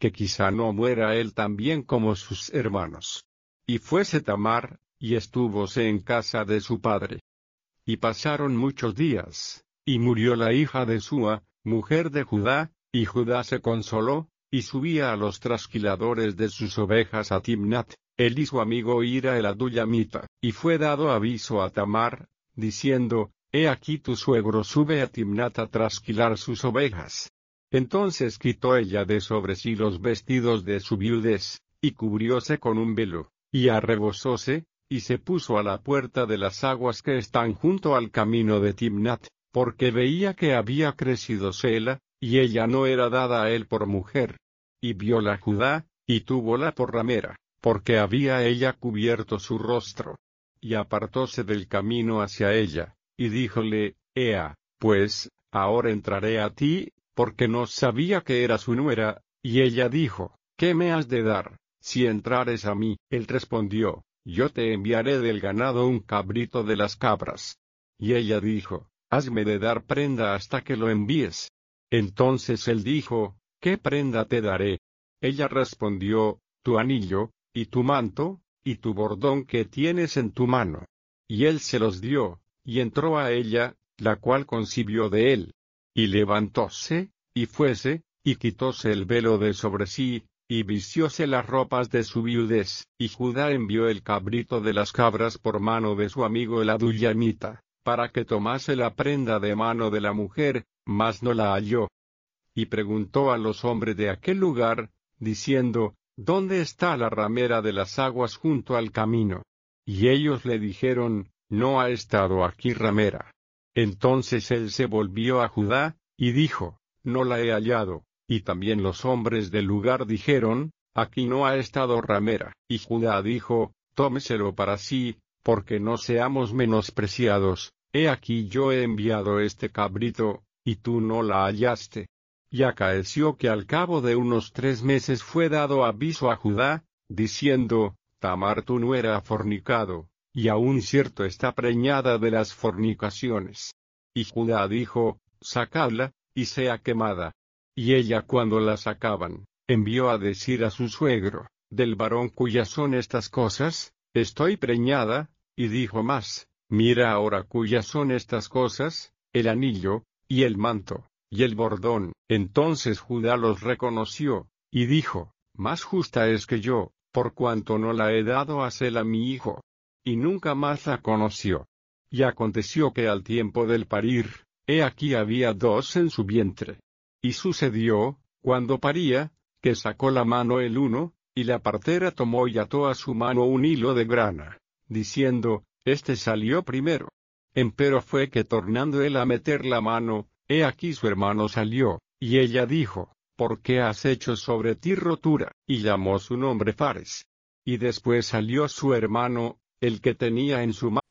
que quizá no muera él también como sus hermanos. Y fuese Tamar, y estúvose en casa de su padre. Y pasaron muchos días, y murió la hija de Súa, mujer de Judá, y Judá se consoló, y subía a los trasquiladores de sus ovejas a Timnat, él y su amigo Hira el Adullamita, y fue dado aviso a Tamar, diciendo, he aquí tu suegro sube a Timnat a trasquilar sus ovejas. Entonces quitó ella de sobre sí los vestidos de su viudez, y cubrióse con un velo, y arrebozóse, y se puso a la puerta de las aguas que están junto al camino de Timnat, porque veía que había crecido Sela, y ella no era dada a él por mujer. Y vióla Judá, y túvola por ramera, porque había ella cubierto su rostro. Y apartóse del camino hacia ella, y díjole, Ea, pues, ahora entraré a ti, porque no sabía que era su nuera, y ella dijo, ¿qué me has de dar, si entrares a mí? Él respondió, yo te enviaré del ganado un cabrito de las cabras. Y ella dijo, hazme de dar prenda hasta que lo envíes. Entonces él dijo, ¿qué prenda te daré? Ella respondió, tu anillo, y tu manto, y tu bordón que tienes en tu mano. Y él se los dio, y entró a ella, la cual concibió de él. Y levantóse, y fuese, y quitóse el velo de sobre sí, y vistióse las ropas de su viudez, y Judá envió el cabrito de las cabras por mano de su amigo el Adullamita, para que tomase la prenda de mano de la mujer, mas no la halló. Y preguntó a los hombres de aquel lugar, diciendo, ¿dónde está la ramera de las aguas junto al camino? Y ellos le dijeron, no ha estado aquí ramera. Entonces él se volvió a Judá, y dijo, no la he hallado. Y también los hombres del lugar dijeron, aquí no ha estado ramera. Y Judá dijo, tómeselo para sí, porque no seamos menospreciados, he aquí yo he enviado este cabrito, y tú no la hallaste. Y acaeció que al cabo de unos 3 meses fue dado aviso a Judá, diciendo, Tamar tu nuera ha fornicado, y aún cierto está preñada de las fornicaciones. Y Judá dijo, sacadla, y sea quemada. Y ella cuando la sacaban, envió a decir a su suegro, del varón cuyas son estas cosas, estoy preñada, y dijo más, mira ahora cuyas son estas cosas, el anillo, y el manto, y el bordón. Entonces Judá los reconoció, y dijo, más justa es que yo, por cuanto no la he dado a Sela mi hijo. Y nunca más la conoció. Y aconteció que al tiempo del parir, he aquí había 2 en su vientre. Y sucedió, cuando paría, que sacó la mano el uno, y la partera tomó y ató a su mano un hilo de grana, diciendo, este salió primero. Empero fue que tornando él a meter la mano, he aquí su hermano salió, y ella dijo, ¿por qué has hecho sobre ti rotura? Y llamó su nombre Fares. Y después salió su hermano, el que tenía en su mano